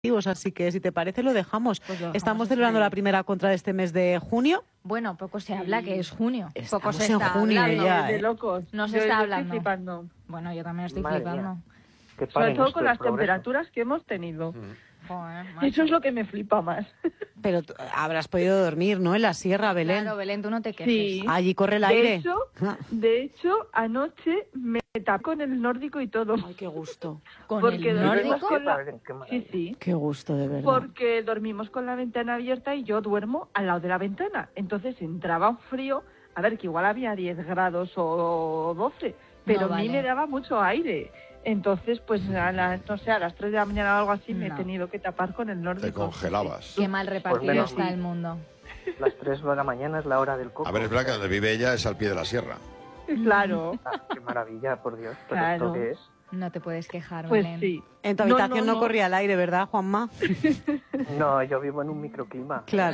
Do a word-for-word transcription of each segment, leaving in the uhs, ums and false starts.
Así que si te parece lo dejamos. Pues lo dejamos. Estamos celebrando la primera contra de este mes de junio. Bueno, poco se habla que es junio. Estamos poco se en está junio hablando. ya, de ¿eh? locos. No se Yo- está yo hablando. Estoy flipando. Bueno, yo también estoy Madre flipando. mía. Que Sobre paren todo esto, con el las progreso. temperaturas que hemos tenido. Joder, Eso macho. es lo que me flipa más. Pero tú habrás podido dormir, ¿no? En la sierra, Belén. Claro, Belén, tú no te quejes. Sí. Allí corre el De aire. hecho, Ah. de hecho, anoche me tapé con el nórdico y todo. Ay, qué gusto. ¿Con Porque el dormimos nórdico? con la- Qué Sí, maravilla. sí. Qué gusto, de verdad. Porque dormimos con la ventana abierta y yo duermo al lado de la ventana. Entonces entraba un frío, a ver, que igual había diez grados o doce, pero No, a mí vale. me daba mucho aire. Entonces, pues a las, no sé, a las tres de la mañana o algo así me he No. tenido que tapar con el Te nórdico. congelabas. Qué mal repartido menos está mal. el mundo. Las tres de la mañana es la hora del coco. A ver, es verdad que donde vive ella es al pie de la sierra. Claro, Ah, qué maravilla, por Dios. ¿Pero Claro. esto qué es? No te puedes quejar, pues Belén. sí. En tu No, habitación no, no, no. corría el aire, ¿verdad, Juanma? No, yo vivo en un microclima. Claro.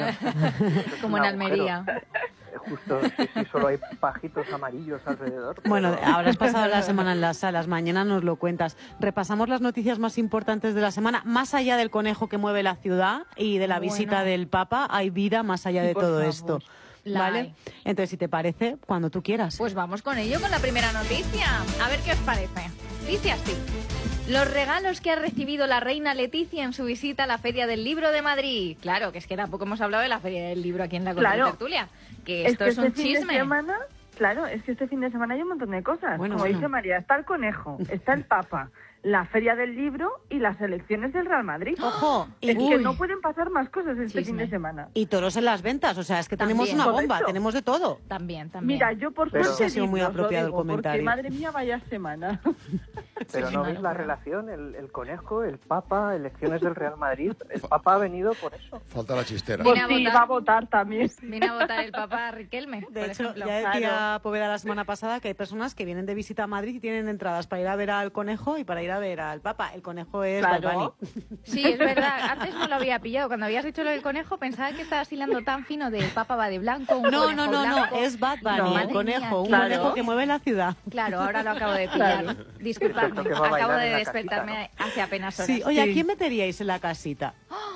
Es Como un en agujero. Almería. Eh, Justo, sí, sí, solo hay pajitos amarillos alrededor. Bueno, pero- habrás pasado la semana en las salas, mañana nos lo cuentas. Repasamos las noticias más importantes de la semana. Más allá del conejo que mueve la ciudad y de la Bueno. visita del Papa, hay vida más allá Sí, de por todo favor. esto. La ¿Vale? hay. Entonces, si te parece, cuando tú quieras. Pues vamos con ello, con la primera noticia. A ver qué os parece. Dice así. Los regalos que ha recibido la reina Leticia en su visita a la Feria del Libro de Madrid. Claro, que es que tampoco hemos hablado de la Feria del Libro aquí en la Claro. Tertulia. Que Es esto que es, este un fin de chisme. semana, claro, es que este fin de semana hay un montón de cosas. Bueno, Como bueno. dice María, está el conejo, está el Papa, la Feria del Libro y las elecciones del Real Madrid. Ojo, y, Es que uy, no pueden pasar más cosas este Chisme. fin de semana. y toros en las ventas. O sea, es que tenemos También. una bomba, Correcto. tenemos de todo. También, también. Mira, yo por Pero- suerte Ha sido muy libros, lo apropiado el digo, comentario. Porque madre mía, vaya semana. Pero Sí, no una veis la locura. relación, el, el conejo, el Papa, elecciones del Real Madrid. El Papa ha venido por eso. Falta la chistera. Viene Pues a sí, votar. va a votar también. Viene a votar el Papa Riquelme, por De hecho, ejemplo. ya decía Claro. Poveda la semana pasada que hay personas que vienen de visita a Madrid y tienen entradas para ir a ver al conejo y para ir a ver al Papa. El conejo es Bad Claro. Bunny. Sí, es verdad. Antes no lo había pillado. Cuando habías dicho lo del conejo, pensaba que estabas hilando tan fino de el Papa va de blanco. Un No, conejo no, no, no, blanco. es Bad Bunny, No. el Madre conejo, mía, un claro. conejo que mueve la ciudad. Claro, ahora lo acabo de pillar. Claro. Disculpadme, Exacto, que va a acabo bailar de en la despertarme casita, hace apenas horas. Sí, oye, ¿a Sí. quién meteríais en la casita?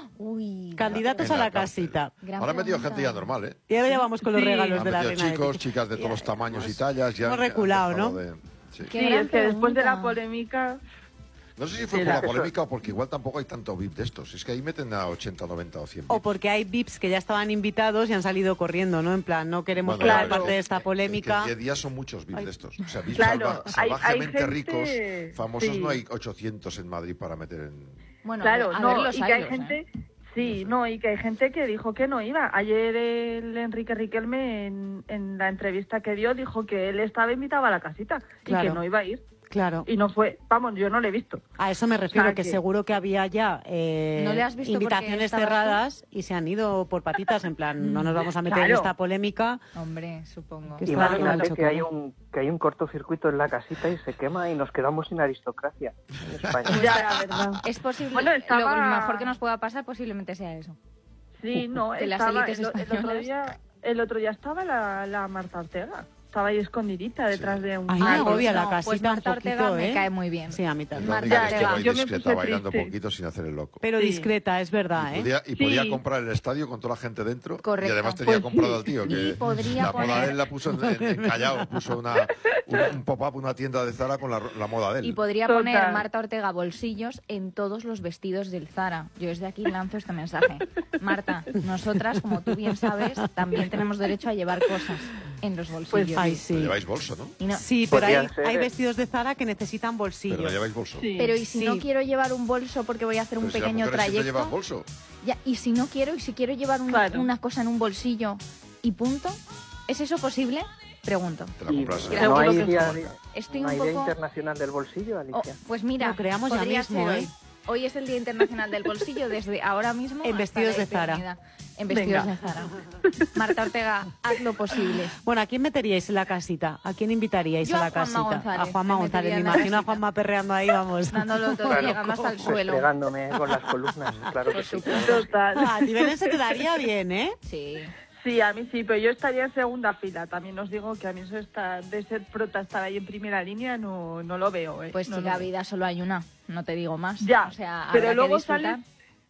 Uy, Candidatos En a la la cárcel. casita. gran Ahora han metido pregunta. gente ya normal, ¿eh? Y ahora ya vamos con los Sí. regalos Han de la metido reina. chicos, Leticia. chicas de todos los tamaños y tallas. Ya hemos han- han reculado, dejado ¿no? de- sí. Qué Sí, gran es que después de la pregunta. polémica... No sé si fue Sí, por la la- polémica o porque igual tampoco hay tanto V I P de estos. Es que ahí meten a ochenta, noventa o cien. O porque hay V I Ps que ya estaban invitados y han salido corriendo, ¿no? En plan, no queremos Bueno, formar claro. parte de esta Que- polémica. Que diez días son muchos V I P de estos. O sea, V I P Claro, salva- hay- hay salvajemente gente- ricos, famosos, sí. no hay ochocientos en Madrid para meter en... Bueno, Claro, a no, ver los y que hay años, gente... ¿eh? Sí, no, y que hay gente que dijo que no iba. Ayer el Enrique Riquelme en, en la entrevista que dio dijo que él estaba invitado a la casita Claro. y que no iba a ir. Claro. Y no fue, vamos, yo no le he visto. A eso me refiero, O sea, que, que- seguro que había ya eh, ¿No le has visto porque invitaciones estabas tú? cerradas y se han ido por patitas, en plan, no nos vamos a meter en Claro. esta polémica. Hombre, supongo. Que está Imagínate con que hay, el un, que hay un cortocircuito en la casita y se quema y nos quedamos sin aristocracia en España. Ya, la verdad. Es posible, Bueno, estaba- lo mejor que nos pueda pasar posiblemente sea eso. Sí, no, De las estaba, élites el, el otro españolas. día, el otro día estaba la, la Marta Ortega. Estaba ahí escondidita detrás de un... Ay, me Ay, agobia pues la no, casita pues Marta un Ortega poquito, me ¿eh? cae muy bien. Sí, a mí Es también. la Marta única que Ortega. estuvo ahí Yo me discreta, puse bailando triste. poquito sin hacer el loco. Pero Sí. discreta, es verdad, Y ¿eh? podía, y Sí. podía comprar el estadio con toda la gente dentro. Correcto. Y además tenía Pues comprado sí. al tío. Y Que podría la moda poner- de él la puso en, en- en Callao. Puso una, un, un pop-up, una tienda de Zara con la, la moda de él. Y podría Total. poner Marta Ortega bolsillos en todos los vestidos del Zara. Yo desde aquí lanzo este mensaje. Marta, nosotras, como tú bien sabes, también tenemos derecho a llevar cosas en los bolsillos. Ay, Pero sí. lleváis bolso, ¿no? Y no- Sí, pero hay, Podrían ser, hay eh. vestidos de Zara que necesitan Pero bolsillos. no lleváis bolso. Sí. Pero y si Sí. no quiero llevar un bolso porque voy a hacer un Pero si las pequeño mujeres siempre trayecto. llevan bolso. Ya, y si no quiero, y si quiero llevar un- Claro. una cosa en un bolsillo y punto, ¿es eso posible? Pregunto. Te la Y compras. no Seguro hay que día, sí. Estoy no un hay Día poco... Internacional del Bolsillo, Oh, Alicia. pues mira, Lo creamos ya podría mismo, ser ¿eh? hoy. Hoy es el Día Internacional del Bolsillo, desde ahora mismo En hasta vestidos la de Zara. eternidad. En vestidos Venga. de Zara. Marta Ortega, haz lo posible. Bueno, ¿a quién meteríais en la casita? ¿A quién invitaríais Yo a a la Juanma casita? González, A Juanma me González. metería Me en la imagino a casita. Juanma perreando ahí, vamos. Dándolo todo, Claro. llegando hasta el suelo. Pegándome con las columnas, claro que sí. Total. Ah, a ti Belén se te daría bien, ¿eh? Sí. Sí, a mí sí, pero yo estaría en segunda fila. También os digo que a mí eso está, de ser prota, estar ahí en primera línea, no, no lo veo. ¿eh? Pues no si lo la veo. vida solo hay una, no te digo más. Ya, o sea, pero habrá luego que disfrutar. sales,